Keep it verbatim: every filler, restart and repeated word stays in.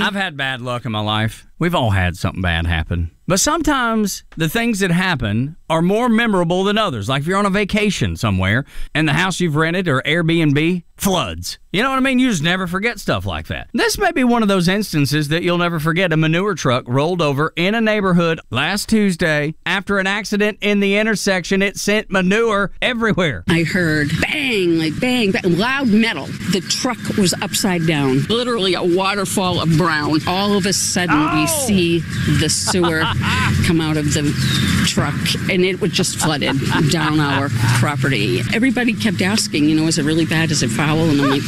I've had bad luck in my life. We've all had something bad happen. But sometimes the things that happen are more memorable than others. Like if you're on a vacation somewhere and the house you've rented or Airbnb floods. You know what I mean? You just never forget stuff like that. This may be one of those instances that you'll never forget. A manure truck rolled over in a neighborhood last Tuesday. After an accident in the intersection, it sent manure everywhere. I heard bang, like bang, bang, loud metal. The truck was upside down. Literally a waterfall of brown. All of a sudden, oh. we see the sewer come out of the truck, and it was just flooded down our property. Everybody kept asking, you know, is it really bad? Is it foul? And I'm like,